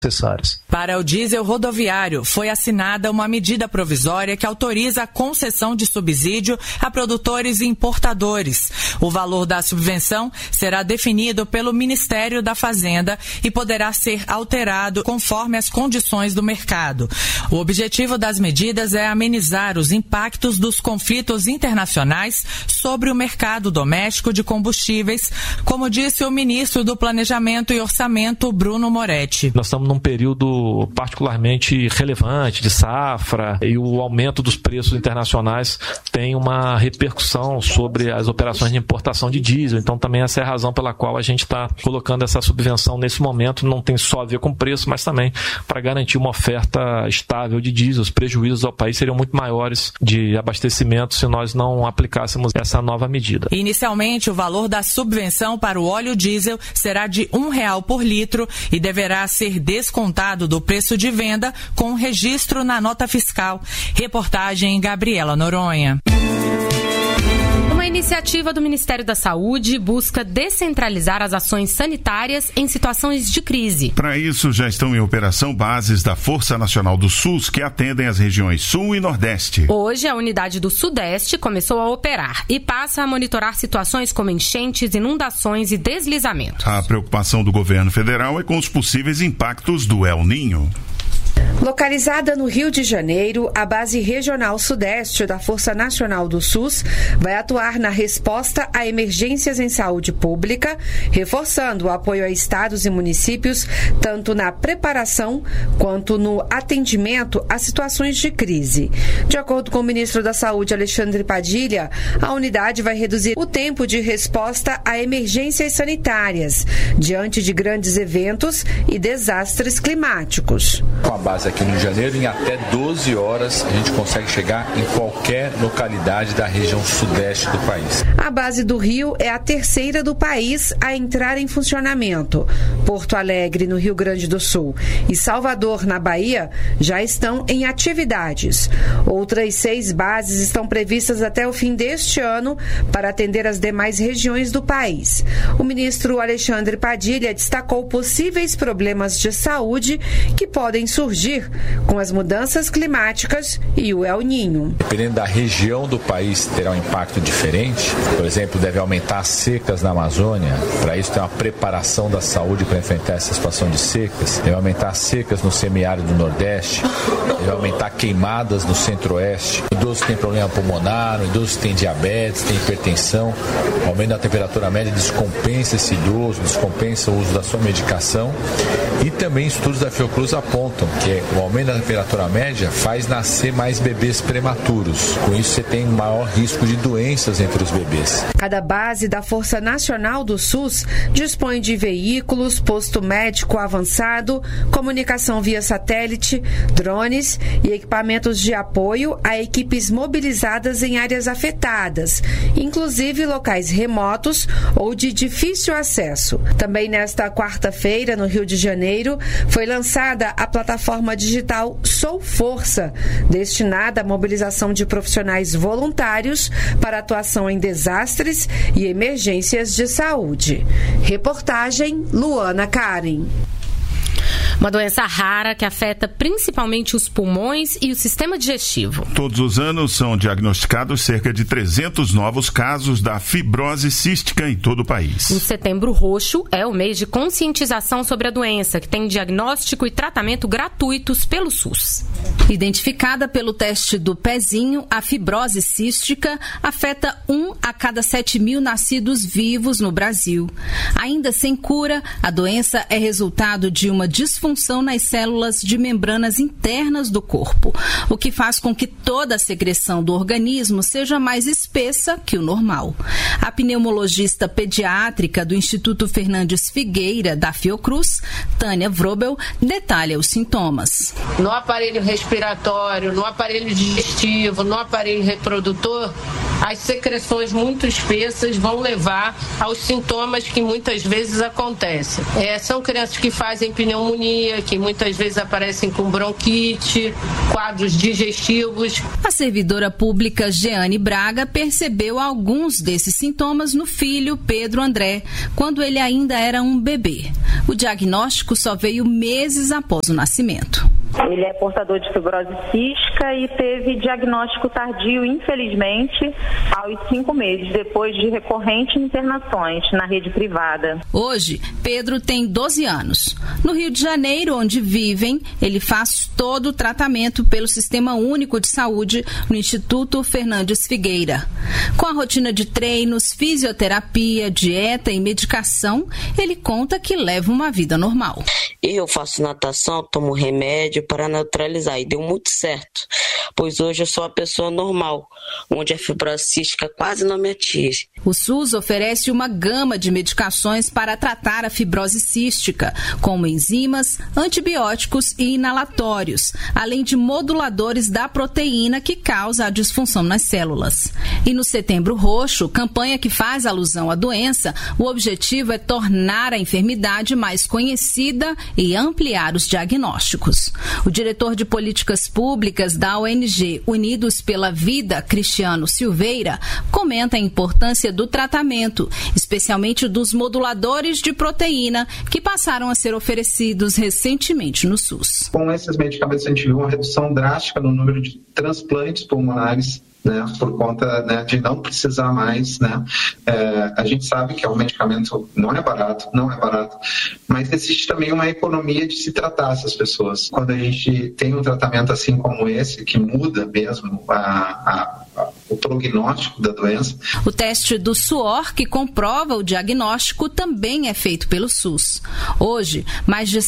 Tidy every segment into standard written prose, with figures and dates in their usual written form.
necessárias. Para o diesel rodoviário, foi assinada uma medida provisória que autoriza a concessão de subsídio a produtores e importadores. O valor da subvenção será definido pelo Ministério da Fazenda e poderá ser alterado conforme as condições do mercado. O objetivo das medidas é amenizar os impactos dos conflitos internacionais sobre o mercado doméstico de combustíveis, como disse o ministro do Planejamento e Orçamento, Bruno Moretti. Nós estamos num período particularmente relevante de safra e o aumento dos preços internacionais tem uma repercussão sobre as operações de importação de diesel. Então também essa é a razão pela qual a gente está colocando essa subvenção nesse momento. Não tem só a ver com preço, mas também para garantir uma oferta estável de diesel. Os prejuízos ao país seriam muito maiores de abastecimento se nós não aplicássemos essa nova medida. Inicialmente, o valor da subvenção para o óleo diesel será de R$1 por litro e deverá ser descontado do preço de venda com registro na nota fiscal. Reportagem Gabriela Noronha. Uma iniciativa do Ministério da Saúde busca descentralizar as ações sanitárias em situações de crise. Para isso, já estão em operação bases da Força Nacional do SUS que atendem as regiões Sul e Nordeste. Hoje, a unidade do Sudeste começou a operar e passa a monitorar situações como enchentes, inundações e deslizamentos. A preocupação do governo federal é com os possíveis impactos do El Niño. Localizada no Rio de Janeiro, a Base Regional Sudeste da Força Nacional do SUS vai atuar na resposta a emergências em saúde pública, reforçando o apoio a estados e municípios, tanto na preparação quanto no atendimento a situações de crise. De acordo com o ministro da Saúde, Alexandre Padilha, a unidade vai reduzir o tempo de resposta a emergências sanitárias, diante de grandes eventos e desastres climáticos. Com a base aqui no Rio de Janeiro, em até 12 horas a gente consegue chegar em qualquer localidade da região sudeste do país. A base do Rio é a terceira do país a entrar em funcionamento. Porto Alegre, no Rio Grande do Sul, e Salvador, na Bahia, já estão em atividades. Outras 6 bases estão previstas até o fim deste ano para atender as demais regiões do país. O ministro Alexandre Padilha destacou possíveis problemas de saúde que podem surgir com as mudanças climáticas e o El Niño. Dependendo da região do país, terá um impacto diferente. Por exemplo, deve aumentar as secas na Amazônia. Para isso, tem uma preparação da saúde para enfrentar essa situação de secas. Deve aumentar as secas no semiárido do Nordeste. Deve aumentar queimadas no Centro-Oeste. O idoso tem problema pulmonar, o idoso tem diabetes, tem hipertensão. O aumento da temperatura média descompensa esse idoso, descompensa o uso da sua medicação. E também estudos da Fiocruz apontam que o aumento da temperatura média faz nascer mais bebês prematuros. Com isso, você tem maior risco de doenças entre os bebês. Cada base da Força Nacional do SUS dispõe de veículos, posto médico avançado, comunicação via satélite, drones e equipamentos de apoio a equipes mobilizadas em áreas afetadas, inclusive locais remotos ou de difícil acesso. Também nesta quarta-feira, no Rio de Janeiro, foi lançada a plataforma digital Sou Força, destinada à mobilização de profissionais voluntários para atuação em desastres e emergências de saúde. Reportagem Luana Karen. Uma doença rara que afeta principalmente os pulmões e o sistema digestivo. Todos os anos são diagnosticados cerca de 300 novos casos da fibrose cística em todo o país. O Setembro Roxo é o mês de conscientização sobre a doença, que tem diagnóstico e tratamento gratuitos pelo SUS. Identificada pelo teste do pezinho, a fibrose cística afeta 1 a cada 7.000 nascidos vivos no Brasil. Ainda sem cura, a doença é resultado de uma disfunção nas células de membranas internas do corpo, o que faz com que toda a secreção do organismo seja mais espessa que o normal. A pneumologista pediátrica do Instituto Fernandes Figueira, da Fiocruz, Tânia Vrobel, detalha os sintomas. No aparelho respiratório, no aparelho digestivo, no aparelho reprodutor, as secreções muito espessas vão levar aos sintomas que muitas vezes acontecem. São crianças que fazem pneumonia, que muitas vezes aparecem com bronquite, quadros digestivos. A servidora pública Jeane Braga percebeu alguns desses sintomas no filho Pedro André, quando ele ainda era um bebê. O diagnóstico só veio meses após o nascimento. Ele é portador de fibrose cística e teve diagnóstico tardio, infelizmente, aos 5 meses, depois de recorrentes internações na rede privada. Hoje, Pedro tem 12 anos. No Rio de Janeiro, onde vivem, ele faz todo o tratamento pelo Sistema Único de Saúde no Instituto Fernandes Figueira. Com a rotina de treinos, fisioterapia, dieta e medicação, ele conta que leva uma vida normal. Eu faço natação, tomo remédio para neutralizar e deu muito certo, pois hoje eu sou uma pessoa normal, onde a fibrose cística quase não me atinge. O SUS oferece uma gama de medicações para tratar a fibrose cística, como enzimas, antibióticos e inalatórios, além de moduladores da proteína que causa a disfunção nas células. E no Setembro Roxo, campanha que faz alusão à doença, o objetivo é tornar a enfermidade mais conhecida e ampliar os diagnósticos. O diretor de políticas públicas da ONG Unidos pela Vida, Cristiano Silveira, comenta a importância do tratamento, especialmente dos moduladores de proteína que passaram a ser oferecidos recentemente no SUS. Com esses medicamentos a gente viu uma redução drástica no número de transplantes pulmonares, por conta de não precisar mais. A gente sabe que é um medicamento não é barato, mas existe também uma economia de se tratar essas pessoas. Quando a gente tem um tratamento assim como esse, que muda mesmo o prognóstico da doença. O teste do suor, que comprova o diagnóstico, também é feito pelo SUS. Hoje, mais de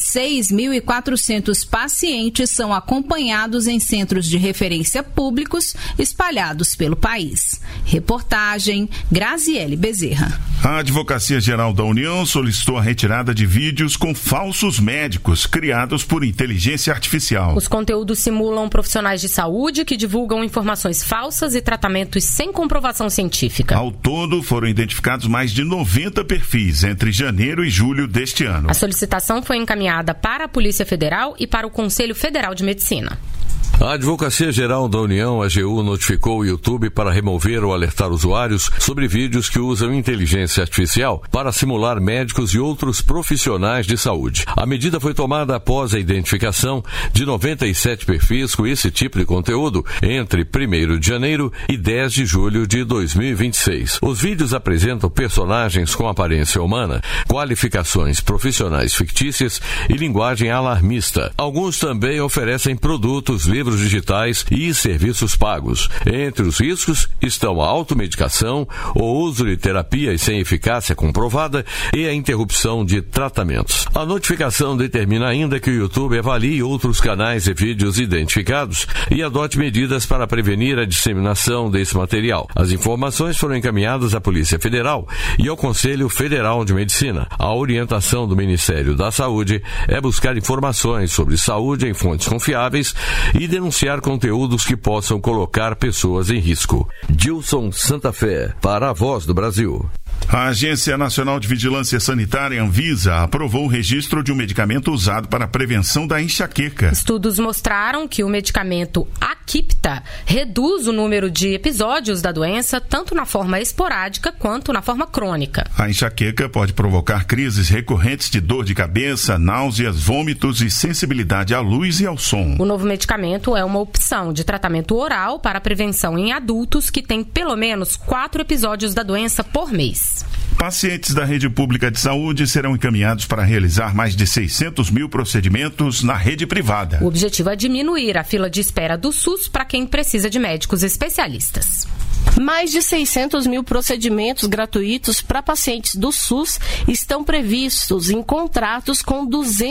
6.400 pacientes são acompanhados em centros de referência públicos espalhados pelo país. Reportagem Graziele Bezerra. A Advocacia Geral da União solicitou a retirada de vídeos com falsos médicos criados por inteligência artificial. Os conteúdos simulam profissionais de saúde que divulgam informações falsas e tratamentos sem comprovação científica. Ao todo, foram identificados mais de 90 perfis entre janeiro e julho deste ano. A solicitação foi encaminhada para a Polícia Federal e para o Conselho Federal de Medicina. A Advocacia Geral da União, AGU, notificou o YouTube para remover ou alertar usuários sobre vídeos que usam inteligência artificial para simular médicos e outros profissionais de saúde. A medida foi tomada após a identificação de 97 perfis com esse tipo de conteúdo entre 1º de janeiro e 10 de julho de 2026. Os vídeos apresentam personagens com aparência humana, qualificações profissionais fictícias e linguagem alarmista. Alguns também oferecem produtos, livros digitais e serviços pagos. Entre os riscos estão a automedicação, o uso de terapias sem eficácia comprovada e a interrupção de tratamentos. A notificação determina ainda que o YouTube avalie outros canais e vídeos identificados e adote medidas para prevenir a disseminação desse material. As informações foram encaminhadas à Polícia Federal e ao Conselho Federal de Medicina. A orientação do Ministério da Saúde é buscar informações sobre saúde em fontes confiáveis e denunciar conteúdos que possam colocar pessoas em risco. Dilson Santa Fé, para a Voz do Brasil. A Agência Nacional de Vigilância Sanitária, Anvisa, aprovou o registro de um medicamento usado para a prevenção da enxaqueca. Estudos mostraram que o medicamento Aquipta reduz o número de episódios da doença, tanto na forma esporádica quanto na forma crônica. A enxaqueca pode provocar crises recorrentes de dor de cabeça, náuseas, vômitos e sensibilidade à luz e ao som. O novo medicamento é uma opção de tratamento oral para prevenção em adultos que têm pelo menos 4 episódios da doença por mês. Pacientes da rede pública de saúde serão encaminhados para realizar mais de 600 mil procedimentos na rede privada. O objetivo é diminuir a fila de espera do SUS para quem precisa de médicos especialistas. Mais de 600 mil procedimentos gratuitos para pacientes do SUS estão previstos em contratos com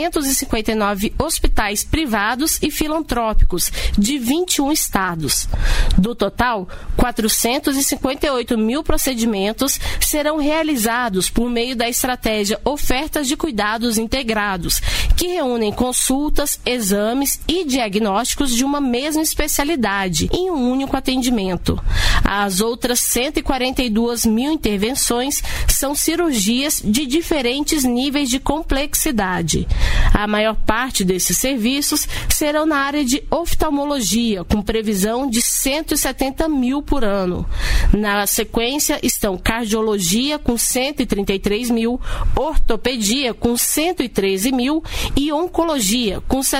259 hospitais privados e filantrópicos de 21 estados. Do total, 458 mil procedimentos serão realizados por meio da estratégia Ofertas de Cuidados Integrados, que reúnem consultas, exames e diagnósticos de uma mesma especialidade em um único atendimento. As As outras 142 mil intervenções são cirurgias de diferentes níveis de complexidade. A maior parte desses serviços serão na área de oftalmologia, com previsão de 170 mil por ano. Na sequência estão cardiologia, com 133 mil, ortopedia, com 113 mil e oncologia, com